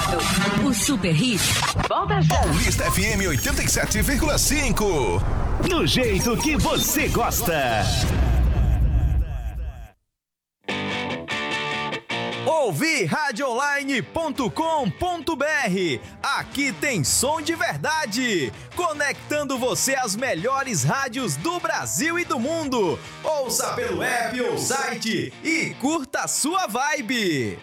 O Super Hit. Volta já. Paulista FM 87,5. Do jeito que você gosta. Ouvi radioonline.com.br. Aqui tem som de verdade, conectando você às melhores rádios do Brasil e do mundo. Ouça pelo app ou site e curta a sua vibe.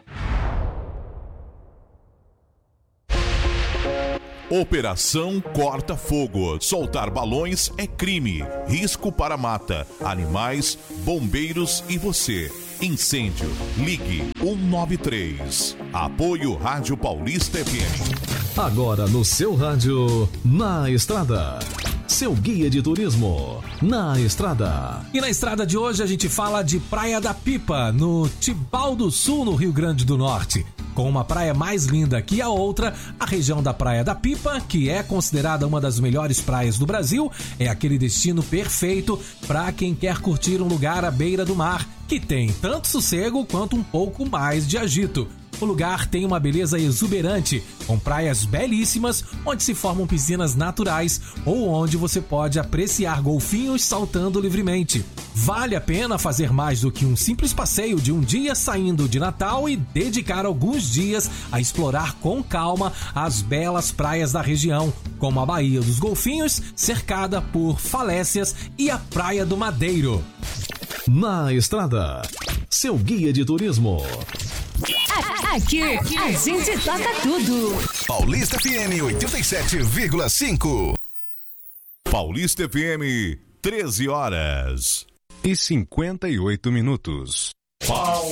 Operação Corta Fogo. Soltar balões é crime. Risco para mata, animais, bombeiros e você. Incêndio. Ligue 193. Apoio Rádio Paulista FM. Agora no seu rádio, Na Estrada. Seu guia de turismo, Na Estrada. E na estrada de hoje a gente fala de Praia da Pipa, no Tibau do Sul, no Rio Grande do Norte. Com uma praia mais linda que a outra, a região da Praia da Pipa, que é considerada uma das melhores praias do Brasil, é aquele destino perfeito para quem quer curtir um lugar à beira do mar, que tem tanto sossego quanto um pouco mais de agito. O lugar tem uma beleza exuberante, com praias belíssimas, onde se formam piscinas naturais ou onde você pode apreciar golfinhos saltando livremente. Vale a pena fazer mais do que um simples passeio de um dia saindo de Natal e dedicar alguns dias a explorar com calma as belas praias da região, como a Baía dos Golfinhos, cercada por falésias, e a Praia do Madeiro. Na Estrada, seu guia de turismo. Aqui a gente toca tudo. Paulista FM 87,5. Paulista FM, 13 horas e 58 minutos. Paulista